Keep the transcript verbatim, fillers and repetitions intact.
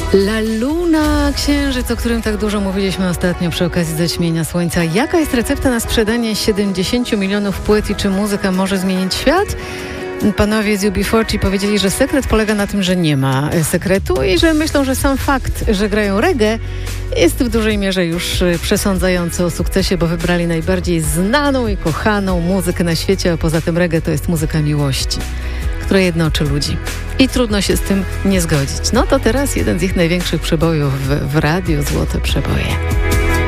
La Luna, księżyc, o którym tak dużo mówiliśmy ostatnio przy okazji zaćmienia słońca. Jaka jest recepta na sprzedanie siedemdziesięciu milionów płyt i czy muzyka może zmienić świat? Panowie z U B czterdzieści powiedzieli, że sekret polega na tym, że nie ma sekretu i że myślą, że sam fakt, że grają reggae jest w dużej mierze już przesądzający o sukcesie, bo wybrali najbardziej znaną i kochaną muzykę na świecie, a poza tym reggae to jest muzyka miłości, która jednoczy ludzi. I trudno się z tym nie zgodzić. No to teraz jeden z ich największych przebojów w, w radiu, Złote Przeboje.